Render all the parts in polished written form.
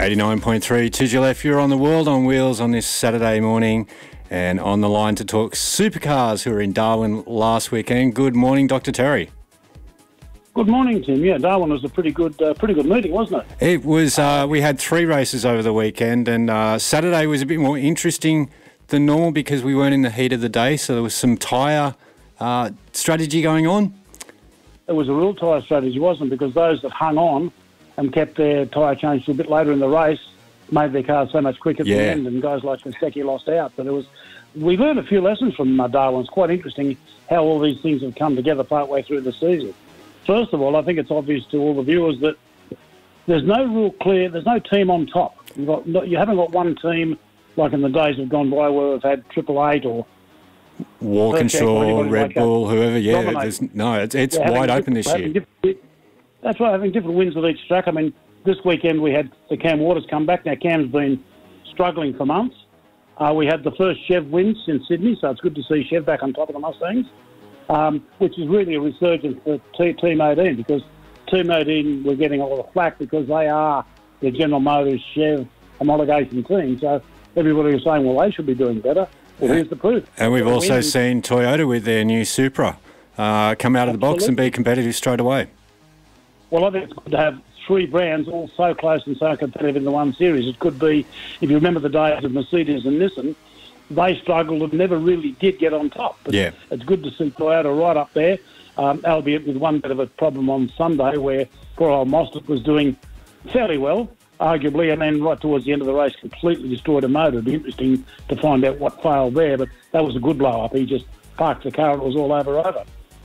89.3 2GLF, you're on the World on Wheels on this Saturday morning and on the line to talk supercars who were in Darwin last weekend. Good morning, Dr. Terry. Good morning, Tim. Yeah, Darwin was a pretty good meeting, wasn't it? It was. We had 3 races over the weekend, and Saturday was a bit more interesting than normal because we weren't in the heat of the day, so there was some tyre strategy going on. It was a real tyre strategy, wasn't it? Because those that hung on and kept their tyre changed a bit later in the race made their cars so much quicker at the end, and guys like Kostecki lost out. But we learned a few lessons from Darwin. It's quite interesting how all these things have come together partway through the season. First of all, I think it's obvious to all the viewers that there's no team on top. You haven't got one team like in the days have gone by where we've had Triple Eight or Walkinshaw, Red Bull, whoever. Yeah, it's wide open this year. That's right, having different wins at each track. I mean, this weekend we had the Cam Waters come back. Now, Cam's been struggling for months. We had the first Chev wins in Sydney, so it's good to see Chev back on top of the Mustangs, which is really a resurgence for Team 18 because Team 18 were getting a lot of flack because they are the General Motors, Chev homologation team. So everybody was saying, well, they should be doing better. Well, here's the proof. And we've also seen Toyota with their new Supra come out of the box and be competitive straight away. Well, I think it's good to have 3 brands all so close and so competitive in the one series. It could be, if you remember the days of Mercedes and Nissan, they struggled and never really did get on top. But it's good to see Toyota right up there, albeit with one bit of a problem on Sunday where poor old Mostert was doing fairly well, arguably, and then right towards the end of the race completely destroyed a motor. It'd be interesting to find out what failed there, but that was a good blow-up. He just parked the car and it was all over.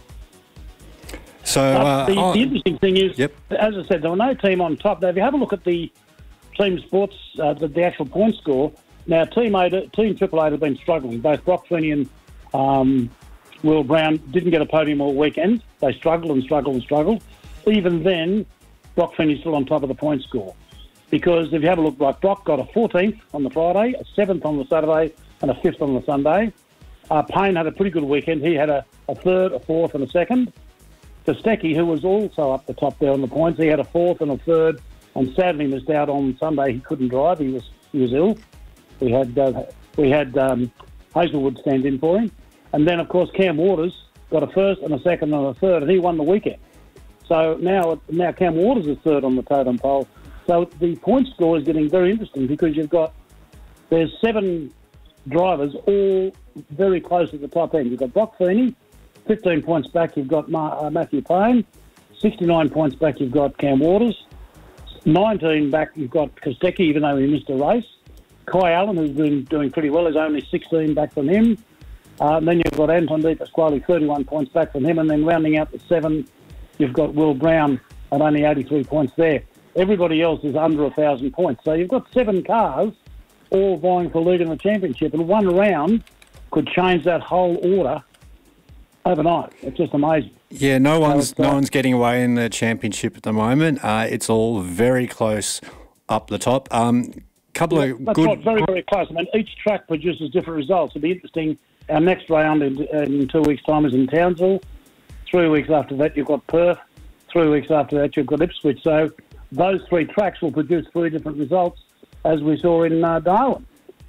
So the interesting thing is, as I said, there were no team on top. Now, if you have a look at the team sports, the actual point score, now Team Triple Eight have been struggling. Both Brock Feeney and Will Brown didn't get a podium all weekend. They struggled. Even then, Brock Feeney's still on top of the point score. Because if you have a look, like Brock got a 14th on the Friday, a 7th on the Saturday, and a 5th on the Sunday. Payne had a pretty good weekend. He had a 3rd, a 4th, and a 2nd. Kostecki, who was also up the top there on the points, he had a 4th and a 3rd, and sadly missed out on Sunday. He couldn't drive. He was ill. We had Hazelwood stand in for him, and then of course Cam Waters got a 1st and a 2nd and a 3rd, and he won the weekend. So now Cam Waters is 3rd on the totem pole. So the point score is getting very interesting because there's 7 drivers all very close at the top end. You've got Brock Feeney, 15 points back, you've got Matthew Payne. 69 points back, you've got Cam Waters. 19 back, you've got Kostecki, even though he missed a race. Kai Allen, who's been doing pretty well, is only 16 back from him. Then you've got Anton De Pasquale, 31 points back from him. And then rounding out the 7, you've got Will Brown at only 83 points there. Everybody else is under 1,000 points. So you've got 7 cars all vying for lead in the championship. And one round could change that whole order overnight. It's just amazing. Yeah, no one's getting away in the championship at the moment. It's all very close up the top. Very, very close. I mean, each track produces different results. It'll be interesting. Our next round in 2 weeks' time is in Townsville. 3 weeks after that, you've got Perth. 3 weeks after that, you've got Ipswich. So those 3 tracks will produce 3 different results, as we saw in Darwin.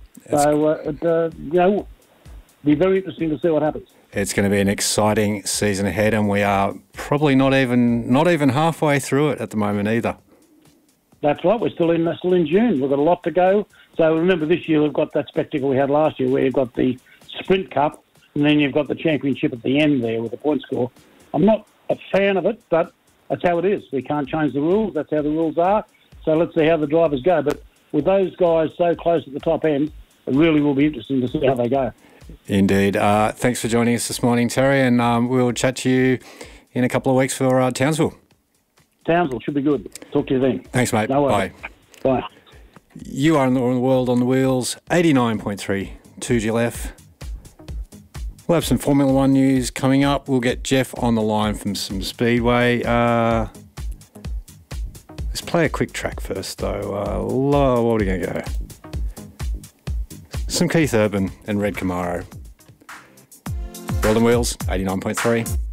It'll be very interesting to see what happens. It's going to be an exciting season ahead, and we are probably not even halfway through it at the moment either. That's right. We're still in June. We've got a lot to go. So remember, this year we've got that spectacle we had last year, where you've got the Sprint Cup, and then you've got the championship at the end there with the point score. I'm not a fan of it, but that's how it is. We can't change the rules. That's how the rules are. So let's see how the drivers go. But with those guys so close at the top end, it really will be interesting to see how they go. Indeed. Thanks for joining us this morning, Terry, and we'll chat to you in a couple of weeks for Townsville. Townsville should be good. Talk to you then. Thanks, mate. No worries. Bye. You are on the World on the Wheels, 89.3 2GLF. We'll have some Formula One news coming up. We'll get Jeff on the line from some Speedway. Let's play a quick track first, though. What are we going to go? Some Keith Urban and Red Camaro. World on Wheels, 89.3.